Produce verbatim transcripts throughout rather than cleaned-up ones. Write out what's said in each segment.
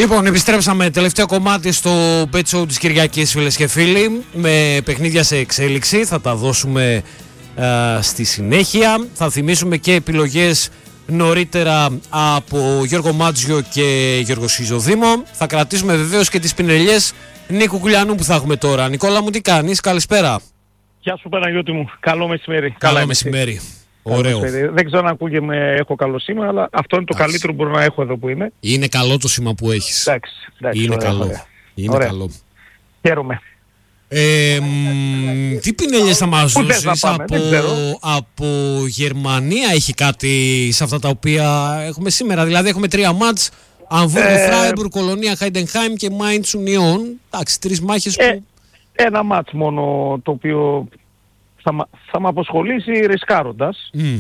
Λοιπόν, επιστρέψαμε τελευταίο κομμάτι στο Bet Show της Κυριακής, φίλες και φίλοι, με παιχνίδια σε εξέλιξη. Θα τα δώσουμε α, στη συνέχεια. Θα θυμίσουμε και επιλογές νωρίτερα από Γιώργο Μάτζιο και Γιώργο Σιζοδήμο. Θα κρατήσουμε βεβαίως και τις πινελιές Νίκου Κουλιανού που θα έχουμε τώρα. Νικόλα μου, τι κάνεις? Καλησπέρα. Γεια σου Παναγιώτη μου. Καλό μεσημέρι. Καλό Καλά μεσημέρι. Ωραίο. Δεν ξέρω αν ακούγεται, έχω καλό σήμα, αλλά αυτό είναι το Άς. καλύτερο που μπορώ να έχω εδώ που είμαι. Είναι καλό το σήμα που έχεις. Εντάξει, εντάξει, είναι ωραία, καλό. Ωραία. Είναι ωραία. καλό. Χαίρομαι. Ε, μ, τι πινέλιες θα μας δώσεις? Από, από Γερμανία έχει κάτι σε αυτά τα οποία έχουμε σήμερα? Δηλαδή έχουμε τρία μάτς, Αμβούργο, ε, Φράιμπουργκ, Κολονία, Χάιντενχάιμ και Μάιντς Ουνιόν. Εντάξει, τρεις μάχες ε, που... Ένα μάτς μόνο το οποίο θα, θα με αποσχολήσει ρισκάροντας. Mm.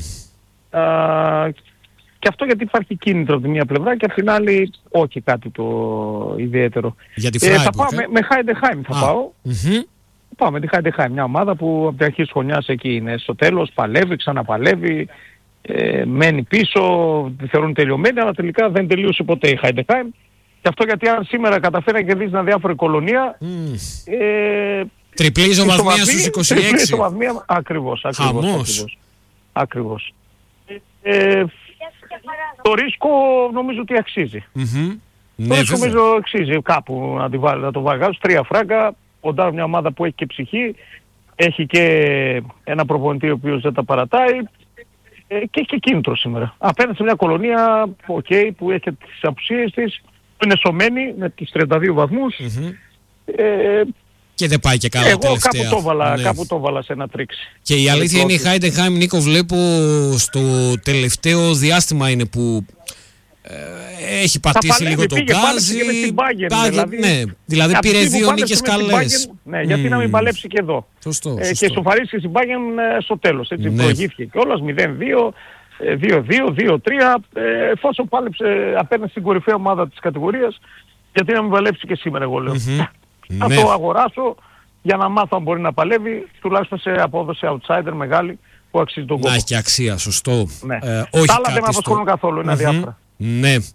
Α, και αυτό γιατί υπάρχει κίνητρο από τη μία πλευρά και από την άλλη όχι κάτι το ιδιαίτερο. Για τη ε, Freiburg, θα πάω ε? με, με Heidenheim θα ah. πάω. Mm-hmm. Πάω με τη Heidenheim, μια ομάδα που από την αρχή της χρονιάς εκεί είναι. Στο τέλος παλεύει, ξαναπαλεύει, ε, μένει πίσω, τη θεωρούν τελειωμένη, αλλά τελικά δεν τελείωσε ποτέ η Heidenheim. Και αυτό γιατί αν σήμερα καταφέρει να κερδίσει ένα διάφορη κολονία... Mm. Ε, τριπλή ισοβαθμία στους είκοσι έξι. Τριπλή ισοβαθμία, ακριβώς, ακριβώς. Ακριβώς. ακριβώς. Ε, το ρίσκο νομίζω ότι αξίζει. Mm-hmm. Το ναι, ρίσκο νομίζω αξίζει κάπου να, τη βάλει, να το βαγάζω. Τρία φράγκα, κοντά μια ομάδα που έχει και ψυχή, έχει και ένα προπονητή ο οποίος δεν τα παρατάει ε, και έχει και κίνητρο σήμερα. Απέναντι σε μια κολονία okay, που έχει τις απουσίες της, που είναι σωμένη με τις τριάντα δύο βαθμούς. Mm-hmm. Ε, και δεν πάει και καλά εγώ τελευταία. Κάπου το βάλα, ναι. κάπου το βάλα σε ένα τρίξι. Και η αλήθεια είναι η Heidenheim, Νίκο, βλέπω στο τελευταίο διάστημα είναι που ε, έχει πατήσει παλεύει, λίγο το γκάζι. Δηλαδή, ναι, δηλαδή πήρε δύο νίκες καλές. Ναι, γιατί mm. να μην παλέψει και εδώ. Σωστό, ε, σωστό. Και σοφαρίσει στην Bayern ε, στο τέλος. Έτσι, ναι. Προηγήθηκε κιόλας μηδέν δύο, δύο δύο, δύο τρία. Ε, εφόσον πάλεψε απέναντι στην κορυφαία ομάδα της κατηγορίας, γιατί να μην παλέψει και σήμερα, εγώ λέω. Mm-hmm. Να ναι. το αγοράσω για να μάθω αν μπορεί να παλεύει, τουλάχιστον σε απόδοση outsider μεγάλη που αξίζει τον κόπο. Να έχει και αξία, σωστό. Ναι. Ε, όχι τα άλλα κάτι δεν με απασχολούν στο... καθόλου, είναι mm-hmm. αδιάφορα. Ναι. Ε,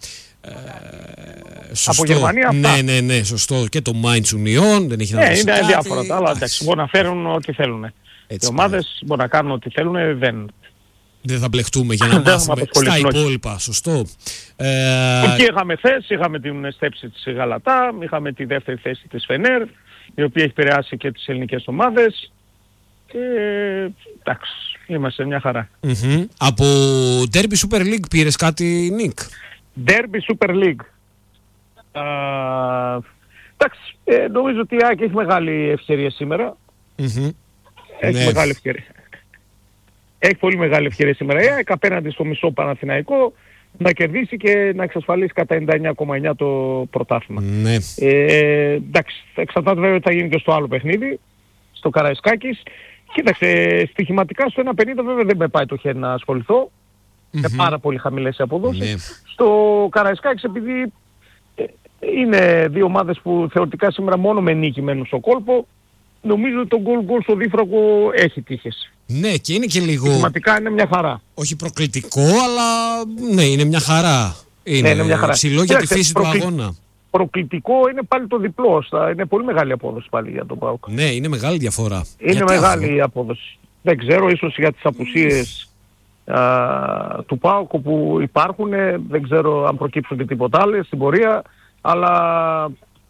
σωστό. Από Γερμανία αυτά. Ναι, ναι, ναι, σωστό. Και το Mainz Union δεν έχει να ναι, δώσει είναι κάτι. αδιάφορα. Αλλά εντάξει, μπορεί να φέρουν ό,τι θέλουν. Έτσι, οι ομάδες μπορεί να κάνουν ό,τι θέλουν, δεν... Δεν θα μπλεχτούμε για να μάθουμε στα υπόλοιπα, σωστό. Ε... Εκεί είχαμε θέση, είχαμε την στέψη της Γαλατά, είχαμε τη δεύτερη θέση της Φενέρ, η οποία έχει επηρεάσει και τις ελληνικές ομάδες. Και εντάξει, είμαστε μια χαρά. Mm-hmm. Από Derby Super League πήρες κάτι, Νίκ? Derby Super League. Α, εντάξει, ε, νομίζω ότι η ΑΕΚ έχει μεγάλη ευκαιρία σήμερα. Mm-hmm. Έχει ναι. μεγάλη ευκαιρία. Έχει πολύ μεγάλη ευκαιρία σήμερα η ΑΕΚ απέναντι στο μισό Παναθηναϊκό να κερδίσει και να εξασφαλίσει κατά ενενήντα εννέα κόμμα εννέα το πρωτάθλημα. Ναι. Ε, εντάξει, εξαρτάται βέβαια ότι θα γίνει και στο άλλο παιχνίδι, στο Καραϊσκάκης. Κοίταξε, στοιχηματικά στο ένα πενήντα βέβαια δεν με πάει το χέρι να ασχοληθώ. Mm-hmm. Με πάρα πολύ χαμηλές οι αποδόσεις. Ναι. Στο Καραϊσκάκης επειδή ε, είναι δύο ομάδες που θεωρητικά σήμερα μόνο με νίκη μένουν στο κόλπο, νομίζω ότι το γκολ γκολ στο δίφραγο έχει τύχες. Ναι, και είναι και λίγο... Πραγματικά είναι μια χαρά. Όχι προκλητικό, αλλά ναι, είναι μια χαρά. Είναι, ναι, είναι μια χαρά. Ψηλό για τη φύση προκλη... του αγώνα. Προκλητικό είναι πάλι το διπλό. Είναι πολύ μεγάλη απόδοση πάλι για τον ΠΑΟΚ. Ναι, είναι μεγάλη διαφορά. Είναι γιατί μεγάλη αυτό? Η απόδοση. Δεν ξέρω, ίσως για τις απουσίες α, του ΠΑΟΚ που υπάρχουν. Δεν ξέρω αν προκύψουν και τίποτα άλλο στην πορεία. Αλλά...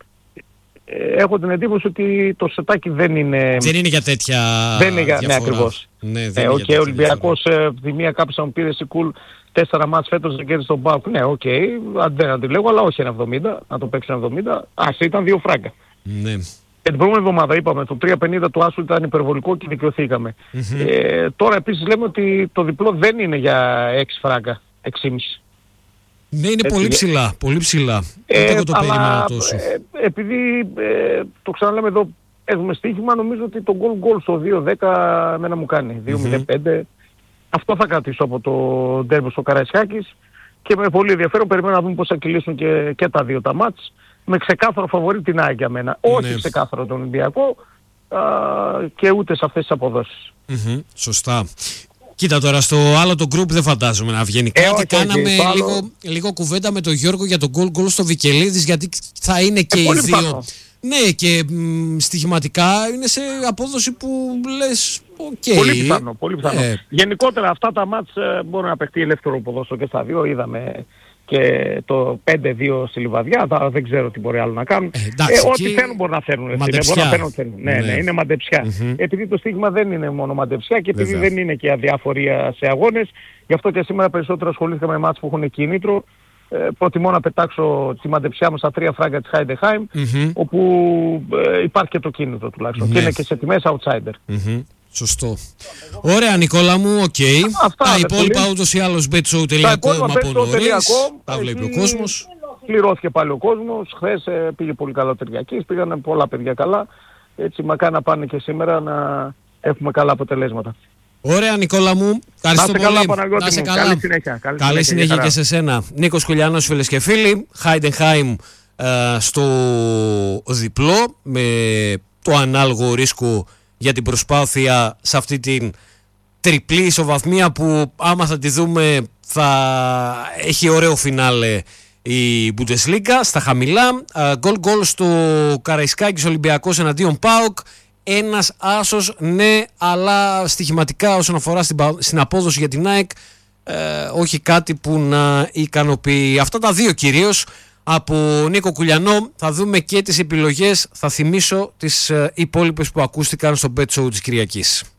έχω την εντύπωση ότι το σετάκι δεν είναι... Δεν είναι για τέτοια δεν είναι για... διαφορά. Ναι, ακριβώς. Ναι, δεν ε, είναι okay, ο Ολυμπιακός ε, τη μία κάποιος μου πήρε Σικούλ τέσσερα μάτς φέτος δεν κέρδισε τον ΠΑΟΚ. Ναι, οκ, okay, δεν αντιλέγω, αλλά όχι ένα εβδομήντα, να το παίξει ένα εβδομήντα. Ας ήταν δύο φράγκα. Ναι. Και την προηγούμενη εβδομάδα είπαμε, το τρία πενήντα του Άσου ήταν υπερβολικό και δικαιωθήκαμε. Mm-hmm. Ε, τώρα επίσης λέμε ότι το διπλό δεν είναι για έξι φράγκα, έξι κόμμα πέντε. Ναι, είναι έτσι, πολύ ψηλά, πολύ ψηλά. Ε, δεν το αλλά, περίμενα τόσο. Ε, επειδή ε, το ξαναλέμε εδώ, έχουμε στοίχημα, νομίζω ότι το γκολ γκολ στο δύο δέκα εμένα μου κάνει. δύο μηδέν πέντε. Mm-hmm. Αυτό θα κρατήσω από το ντέρμπι στο Καραϊσκάκης και με πολύ ενδιαφέρον περιμένω να δούμε πώς θα κυλήσουν και, και τα δύο τα μάτς. Με ξεκάθαρο φαβορί την ΑΕΚ για μένα. Ναι. Όχι ξεκάθαρο τον Ολυμπιακό α, και ούτε σε αυτές τις αποδόσεις. Mm-hmm. Σωστά. Κοίτα τώρα, στο άλλο το group δεν φαντάζομαι να βγαίνει κάτι. Ε, όχι, Κάναμε όχι, λίγο, άλλο... λίγο κουβέντα με τον Γιώργο για τον goal goal στο Βικελίδης, γιατί θα είναι και ε, οι δύο. Πάνω. Ναι, και μ, στοιχηματικά είναι σε απόδοση που λες okay. Πολύ πιθανό, πολύ πιθανό. Ε. Γενικότερα αυτά τα μάτς ε, μπορεί να παιχτεί ελεύθερο ποδόσφαιρο και στα δύο. Είδαμε και το πέντε δύο στη Λιβαδιά, τα, δεν ξέρω τι μπορεί άλλο να κάνουν. Ε, εντάξει, ε, ό,τι θέλουν μπορεί να φέρουν. Μπορεί να φέρουν, θέλουν. Ναι, ναι, ναι, είναι μαντεψιά. Mm-hmm. Επειδή το στοίχημα δεν είναι μόνο μαντεψιά και επειδή Βέβαια. δεν είναι και αδιαφορία σε αγώνες, γι' αυτό και σήμερα περισσότερο ασχολήθηκα με μάτς που έχουν κίνητρο. Ε, προτιμώ να πετάξω τη μαντεψιά μου στα τρία φράγκα της Heidenheim, mm-hmm. όπου ε, υπάρχει και το κίνητρο τουλάχιστον. Mm-hmm. Και είναι και σε τιμές outsider. Mm-hmm. Σωστό. Ωραία, Νικόλα μου, οκ. Okay. Τα υπόλοιπα ούτως ή άλλως μπέτσο τελεία κομ από νωρίς. Τα βλέπει ο κόσμος. Πληρώθηκε πάλι ο κόσμος. Χθες ε, πήγε πολύ καλά ο Τεριακής. Πήγαν πολλά παιδιά καλά. Έτσι μακάρι να πάνε και σήμερα να έχουμε καλά αποτελέσματα. Ωραία, Νικόλα μου. Ευχαριστώ πολύ. Καλά, Παναγιώτη να σε μου. καλά. Καλή συνέχεια. Καλή, Καλή συνέχεια, συνέχεια και σε σένα. Νίκος Κουλιανός, φίλες και φίλοι. Heidenheim ε, στο διπλό με το ανάλογο ρίσκο για την προσπάθεια σε αυτή την τριπλή ισοβαθμία που άμα θα τη δούμε θα έχει ωραίο φινάλε η Bundesliga στα χαμηλά. Γκολ uh, γκολ στο Καραϊσκάκης Ολυμπιακός εναντίον ΠΑΟΚ. Ένας άσος, ναι, αλλά στοιχηματικά όσον αφορά στην, στην απόδοση για την ΑΕΚ ε, όχι κάτι που να ικανοποιεί. Αυτά τα δύο κυρίως από Νίκο Κουλιανό. Θα δούμε και τις επιλογές, θα θυμίσω τις ε, υπόλοιπες που ακούστηκαν στο Bet Show της Κυριακής.